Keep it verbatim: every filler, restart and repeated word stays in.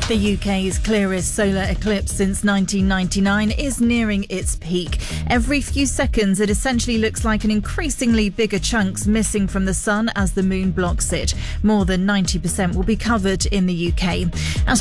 The U K's clearest solar eclipse since nineteen ninety-nine is nearing its peak. Every few seconds, it essentially looks like an increasingly bigger chunks missing from the sun as the moon blocks it. More than ninety percent will be covered in the U K.